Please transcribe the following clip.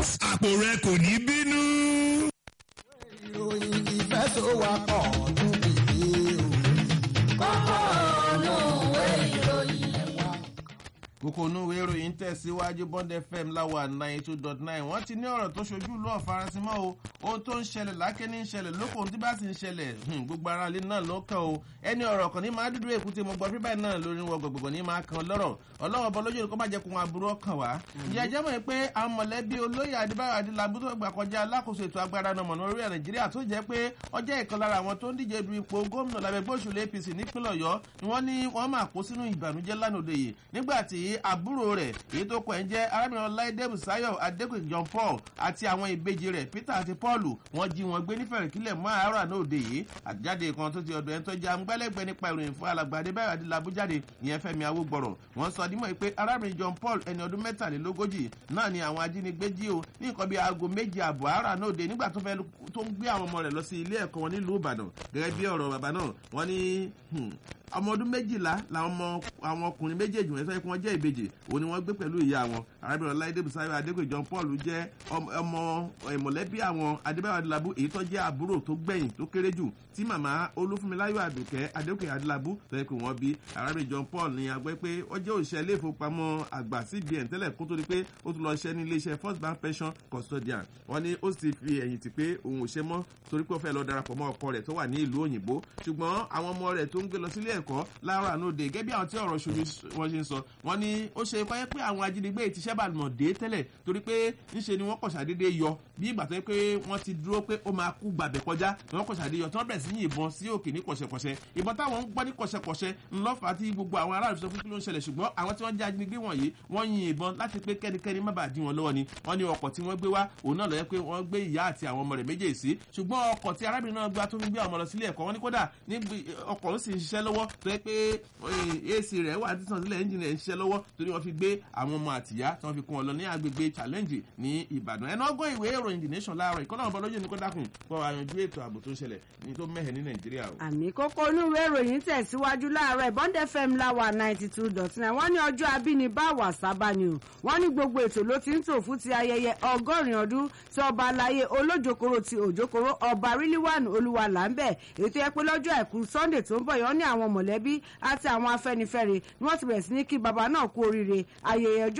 àpò rẹ kò ní bínú. ìròyìn ìfẹ́ tó wà pọ̀ tó bìbí òní. kókó olóòwe ìròyìn ẹ̀wà. kókó olóòwe ìròyìn tẹ̀síwájú Bond FM láwa 92.9 wọ́n ti ní ọ̀rọ̀ tó ṣojú lọ́ọ̀ farasimọ́ o ohun tó ń ṣẹlẹ̀ lákẹ́ ní ń ṣẹlẹ̀ lóko tí bá sì ń ṣẹlẹ̀ gbogbo ara lé náà ló kàn o ẹni ọ̀rọ̀ kan ní máa dúdú èkúté mo gbọ́ pé báyìí náà lórí wọn gbogbo ní máa kan lọ́rọ̀ ọlọ́wọ́ bọ́ lójú kó má jẹ́ kó wọn aburú ọkàn wá. ìyá jẹ́ mọ̀ pé àwọn mọ̀lẹ́bí olóyè Adébáyọ̀ Adélábù tó gbà kọjá alákòóso ètò agbára náà mọ̀nà orí Nàìjíríà tó jẹ́ pé ọjọ́ ìkan lára àwọn tó ń díje du ipò gómìnà lábẹ́ ẹgbẹ́ òṣèlú APC nípínlẹ̀ Ọ̀yọ́ ni wọ́n ní wọ́n máa kó sínú ìbànújẹ́ lánàá òde yìí nígbà tí àbúrò rẹ̀ èyí tó kọ ẹ̀ ń jẹ́ arábìnrin Ọláìdé Bùsáyọ̀ Adékòyè John Paul àti àwọn ìbejì rẹ̀ Peter àti Paul wọ́n jí wọn gbé nífẹ̀rẹ̀kílẹ̀ mọ́ àárọ̀ àná òde yìí àjáde kan tó ti ọ̀dọ̀ ẹni tó jẹ́ amúgbálẹ́gbẹ̀ẹ́ nípa ìròyìn fún alàgbà Adébáyọ̀ Adélábù jáde ìyẹn Fẹ́mi Awógbọ̀rọ̀ wọ́n sọ dímọ̀ pé arábìnrin John Paul ẹni ọdún 43 náà ni àwọn ajínigbé jí o ní nǹkan bíi aago 2 ààbọ̀ àárọ̀ àná òde nígbà tó ń gbé àwọn ọmọ rẹ̀ lọ sí ilé ẹ̀kọ́ wọn nílùú Ìbàdàn gẹ́gẹ́ bí ọ̀rọ̀ bàbá náà wọ́n ní ọmọ ọdún 12 làwọn àwọn ọkùnrin méjèèjì wọn sọ pé wọ́n jẹ́ ìbejì òun ni wọ́n gbé pẹ̀lú ìyá wọn arábìnrin Ọláìdé Bùsáyọ̀ Adékòyè John Paul jẹ́ ọmọ mọ̀lẹ́bí àwọn Adébáyọ̀ Adélábù èyí tó jẹ́ àbúrò tó gbẹ̀yìn tó kéré jù tí màmá Olúfúnmiláyọ̀ Àdùkẹ́ Adékòyè Adélábù tó yẹ kó wọ́n bí arábìnrin John Paul ní agbẹ́ pé ó jẹ́ òṣìṣẹ́ ilé ìfowópamọ́ àgbà CBN tẹ́lẹ̀ kó tó di pé ó tún lọ ṣẹ́ ní iléeṣẹ́ First Bank Pension Custodian wọ́n ní ó sì fi ẹ̀yìn tì pé òun ò ṣe mọ́ torí pé ó fẹ́ lọ darapọ̀ mọ́ ọkọ rẹ̀ tó wà ní ìlú òyìnbó ṣùgbọ́n àwọn ọmọ rẹ̀ tó ń gbé lọ sílé ẹ̀kọ́ láàárọ̀ àná òde gẹ́gẹ́ bí àwọn tí ọ̀rọ̀ ṣojú wọn ṣe ń sọ wọ́n ní ó ṣe kọ́yẹ́ pé àwọn ajínigbé ti ṣẹ́bà mọ̀ dé tẹ́lẹ̀ torí pé ńṣe ni wọ́n kọ̀ ṣàdédé yọ bí ìgbà tó yẹ pé wọ́n ti dúró pé ó máa kú gbàbẹ̀ kọjá ni wọ́n kọ̀ ṣàdédé yọ tí wọ́n bẹ̀rẹ̀ sí yìnbọn sí òkè ní kọ̀ṣẹ̀kọ̀ṣẹ̀ ìbọn táwọn ń gbọ́ ní kọ̀ṣẹ̀kọ̀ṣẹ̀ ńlọ́fà tí gbogbo àwọn aráàlú sọ fún kí ló ń ṣẹlẹ̀ ṣùgbọ́n àwọn tí wọ́n jẹ́ ajínigbé wọ̀nyí wọ́n yin ìbọn láti pé kẹ́nikẹ́ni má bàa dí wọn lọ́wọ́ ni wọ́n ní ọkọ̀ tí wọ́n gbé wá òun náà ló yẹ pé wọ́n gbé ìyá àti àwọn ọmọ rẹ̀ méjèèjì sí ṣùgbọ́n ọkọ̀ tí arábìnrin náà gbá tó ń gbé àwọn ọmọ lọ sílé ẹ̀kọ́ wọn ní kódà ní ọkọ̀ ń sì ń ṣiṣẹ́ lọ́wọ́ tó yẹ pé AC rẹ̀ wà títàn sílẹ̀ ẹ́ńjìnì ẹ̀ ń ṣiṣẹ́ lọ́wọ́ torí wọ́n fi gbé àwọn ọmọ àtìyá tí wọ́n fi kún wọn lọ ní agbègbè challenge ní Ìbàdàn ẹnu ọgọ́ ìwé ìròyìn The Nation láàárọ̀ ìkọ́nà ọ̀bọ lójú ní kó dákun kó àyànjú ètò ààbò tó ń ṣẹlẹ̀ ní tó mẹ́hẹ̀ ní Nàìjíríà o. àmì kókó inú ìwé ìròyìn tẹ̀síwájú láàárọ̀ Bond FM láwa 92.9 wọ́n ní ọjọ́ abínibá wàsábà ni o wọ́n ní gbogbo ètò ló ti ń tò fún ti ayẹyẹ 100 ọdún tí ọba aláyé olójokoro ti òjokoro ọba Rílíwáànù Olúwaláńbẹ̀ ètò yẹ pé lọ́jọ́ àìkú Sunday tó ń bọ̀ yọ ní àwọn mọ̀lẹ́bí àti àwọn afẹ́nifẹ́re ni wọ́n ti bẹ̀rẹ̀ sí ní kí bàbá náà kú oríire ayẹyẹ ọjọ́